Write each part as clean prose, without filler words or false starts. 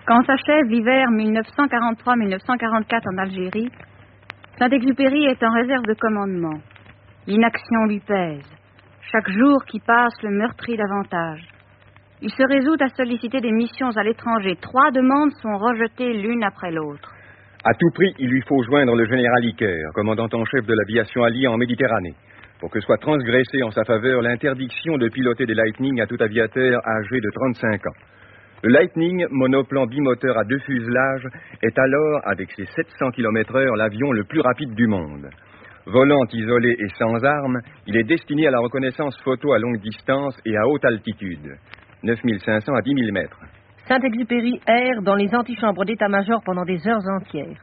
Quand s'achève l'hiver 1943-1944 en Algérie, Saint-Exupéry est en réserve de commandement. L'inaction lui pèse. Chaque jour qui passe le meurtrit davantage. Il se résout à solliciter des missions à l'étranger. 3 demandes sont rejetées l'une après l'autre. À tout prix, il lui faut joindre le général Iker, commandant en chef de l'aviation alliée en Méditerranée, pour que soit transgressée en sa faveur l'interdiction de piloter des Lightning à tout aviateur âgé de 35 ans. Le Lightning, monoplan bimoteur à 2 fuselages, est alors, avec ses 700 km/h, l'avion le plus rapide du monde. Volant isolé et sans armes, il est destiné à la reconnaissance photo à longue distance et à haute altitude, 9500 à 10 000 mètres. Saint-Exupéry erre dans les antichambres d'état-major pendant des heures entières.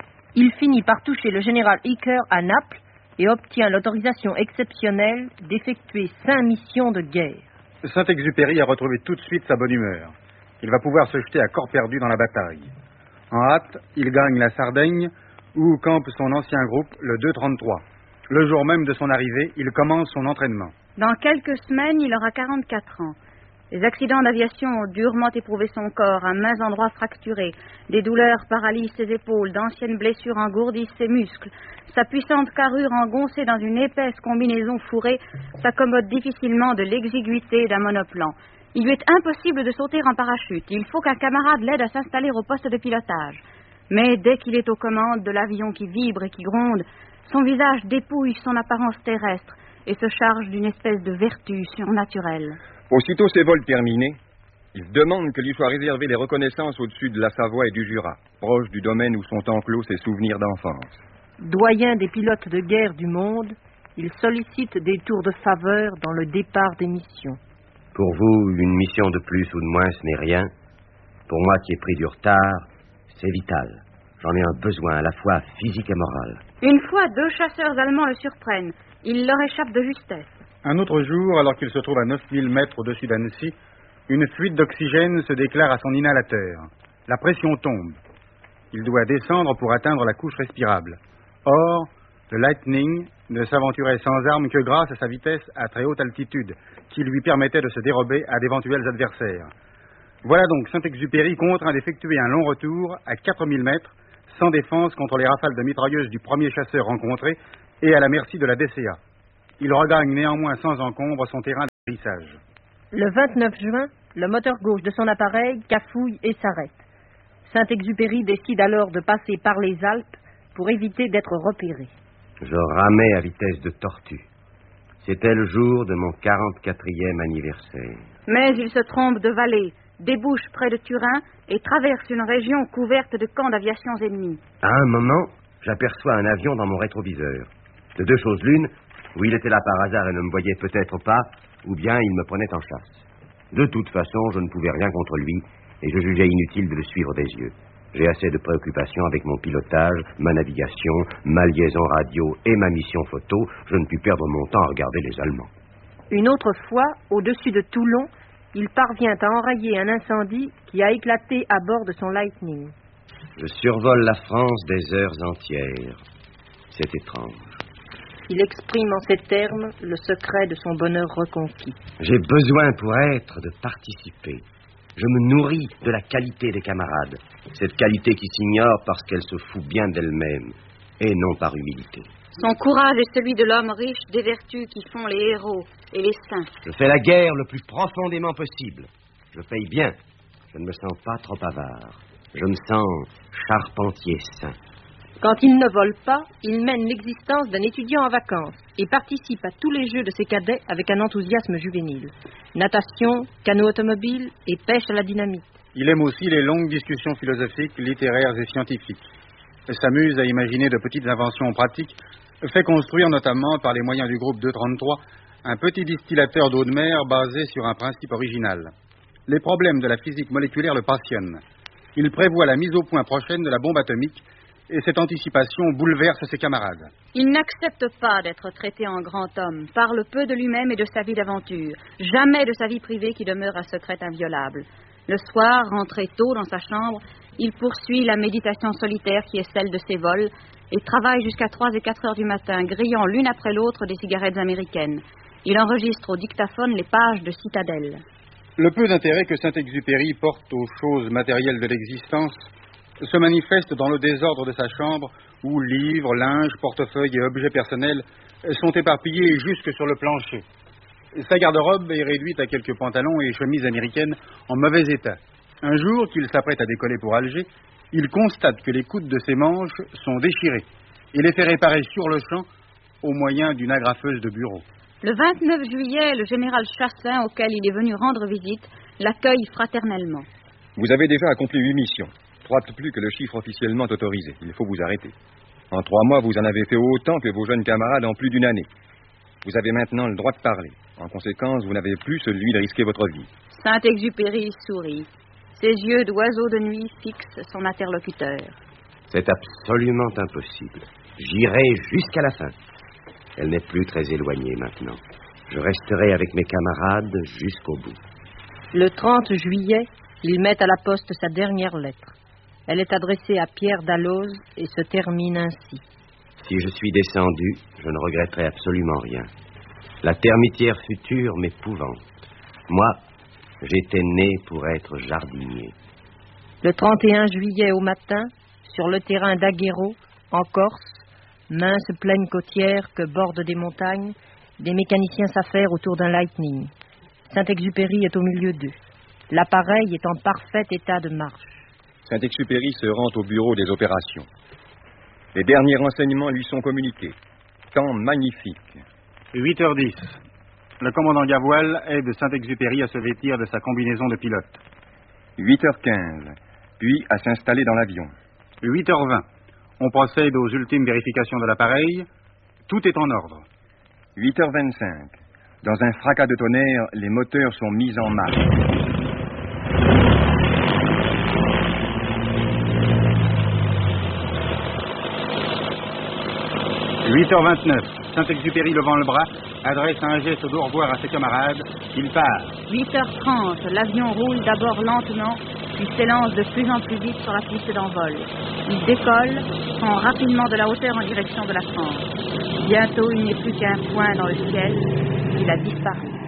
Il finit par toucher le général Iker à Naples et obtient l'autorisation exceptionnelle d'effectuer 5 missions de guerre. Saint-Exupéry a retrouvé tout de suite sa bonne humeur. Il va pouvoir se jeter à corps perdu dans la bataille. En hâte, il gagne la Sardaigne, où campe son ancien groupe, le 233. Le jour même de son arrivée, il commence son entraînement. Dans quelques semaines, il aura 44 ans. Les accidents d'aviation ont durement éprouvé son corps, à maints endroits fracturés. Des douleurs paralysent ses épaules, d'anciennes blessures engourdissent ses muscles. Sa puissante carrure engoncée dans une épaisse combinaison fourrée s'accommode difficilement de l'exiguïté d'un monoplan. Il lui est impossible de sauter en parachute. Il faut qu'un camarade l'aide à s'installer au poste de pilotage. Mais dès qu'il est aux commandes de l'avion qui vibre et qui gronde, son visage dépouille son apparence terrestre et se charge d'une espèce de vertu surnaturelle. Aussitôt ses vols terminés, il demande que lui soient réservées les reconnaissances au-dessus de la Savoie et du Jura, proche du domaine où sont enclos ses souvenirs d'enfance. Doyen des pilotes de guerre du monde, il sollicite des tours de faveur dans le départ des missions. Pour vous, une mission de plus ou de moins, ce n'est rien. Pour moi qui ai pris du retard, c'est vital. J'en ai un besoin à la fois physique et moral. Une fois, 2 chasseurs allemands le surprennent. Il leur échappe de justesse. Un autre jour, alors qu'il se trouve à 9000 mètres au-dessus d'Annecy, une fuite d'oxygène se déclare à son inhalateur. La pression tombe. Il doit descendre pour atteindre la couche respirable. Or, le Lightning ne s'aventurait sans armes que grâce à sa vitesse à très haute altitude, qui lui permettait de se dérober à d'éventuels adversaires. Voilà donc Saint-Exupéry contraint d'effectuer un long retour à 4000 mètres, sans défense contre les rafales de mitrailleuses du premier chasseur rencontré et à la merci de la DCA. Il regagne néanmoins sans encombre son terrain d'atterrissage. Le 29 juin, le moteur gauche de son appareil cafouille et s'arrête. Saint-Exupéry décide alors de passer par les Alpes pour éviter d'être repéré. Je ramais à vitesse de tortue. C'était le jour de mon 44e anniversaire. Mais il se trompe de vallée, débouche près de Turin et traverse une région couverte de camps d'aviation ennemis. À un moment, j'aperçois un avion dans mon rétroviseur. De 2 choses l'une, ou il était là par hasard et ne me voyait peut-être pas, ou bien il me prenait en chasse. De toute façon, je ne pouvais rien contre lui, et je jugeais inutile de le suivre des yeux. J'ai assez de préoccupations avec mon pilotage, ma navigation, ma liaison radio et ma mission photo. Je ne puis perdre mon temps à regarder les Allemands. Une autre fois, au-dessus de Toulon, il parvient à enrayer un incendie qui a éclaté à bord de son Lightning. Je survole la France des heures entières. C'est étrange. Il exprime en ces termes le secret de son bonheur reconquis. J'ai besoin pour être de participer. Je me nourris de la qualité des camarades. Cette qualité qui s'ignore parce qu'elle se fout bien d'elle-même, et non par humilité. Son courage est celui de l'homme riche des vertus qui font les héros et les saints. Je fais la guerre le plus profondément possible. Je paye bien. Je ne me sens pas trop avare. Je me sens charpentier sain. Quand il ne vole pas, il mène l'existence d'un étudiant en vacances et participe à tous les jeux de ses cadets avec un enthousiasme juvénile. Natation, canot automobile et pêche à la dynamite. Il aime aussi les longues discussions philosophiques, littéraires et scientifiques. Il s'amuse à imaginer de petites inventions pratiques, fait construire notamment par les moyens du groupe 233 un petit distillateur d'eau de mer basé sur un principe original. Les problèmes de la physique moléculaire le passionnent. Il prévoit la mise au point prochaine de la bombe atomique et cette anticipation bouleverse ses camarades. Il n'accepte pas d'être traité en grand homme, parle peu de lui-même et de sa vie d'aventure, jamais de sa vie privée qui demeure un secret inviolable. Le soir, rentré tôt dans sa chambre, il poursuit la méditation solitaire qui est celle de ses vols et travaille jusqu'à 3 et 4 heures du matin, grillant l'une après l'autre des cigarettes américaines. Il enregistre au dictaphone les pages de Citadelle. Le peu d'intérêt que Saint-Exupéry porte aux choses matérielles de l'existence se manifeste dans le désordre de sa chambre où livres, linge, portefeuilles et objets personnels sont éparpillés jusque sur le plancher. Sa garde-robe est réduite à quelques pantalons et chemises américaines en mauvais état. Un jour qu'il s'apprête à décoller pour Alger, il constate que les coudes de ses manches sont déchirés et les fait réparer sur le champ au moyen d'une agrafeuse de bureau. Le 29 juillet, le général Chassin, auquel il est venu rendre visite, l'accueille fraternellement. Vous avez déjà accompli 8 missions. 3 de plus que le chiffre officiellement autorisé. Il faut vous arrêter. En 3 mois, vous en avez fait autant que vos jeunes camarades en plus d'une année. Vous avez maintenant le droit de parler. En conséquence, vous n'avez plus celui de risquer votre vie. Saint-Exupéry sourit. Ses yeux d'oiseau de nuit fixent son interlocuteur. C'est absolument impossible. J'irai jusqu'à la fin. Elle n'est plus très éloignée maintenant. Je resterai avec mes camarades jusqu'au bout. Le 30 juillet, il met à la poste sa dernière lettre. Elle est adressée à Pierre Dalloz et se termine ainsi. Si je suis descendu, je ne regretterai absolument rien. La termitière future m'épouvante. Moi, j'étais né pour être jardinier. Le 31 juillet au matin, sur le terrain d'Aguero, en Corse, mince plaine côtière que bordent des montagnes, des mécaniciens s'affairent autour d'un Lightning. Saint-Exupéry est au milieu d'eux. L'appareil est en parfait état de marche. Saint-Exupéry se rend au bureau des opérations. Les derniers renseignements lui sont communiqués. Temps magnifique. 8h10. Le commandant Gavoil aide Saint-Exupéry à se vêtir de sa combinaison de pilote. 8h15. Puis à s'installer dans l'avion. 8h20. On procède aux ultimes vérifications de l'appareil. Tout est en ordre. 8h25. Dans un fracas de tonnerre, les moteurs sont mis en marche. 8h29. Saint-Exupéry, levant le bras, adresse un geste d'au revoir à ses camarades. Il part. 8h30. L'avion roule d'abord lentement, puis s'élance de plus en plus vite sur la piste d'envol. Il décolle, prend rapidement de la hauteur en direction de la France. Bientôt, il n'est plus qu'un point dans le ciel. Il a disparu.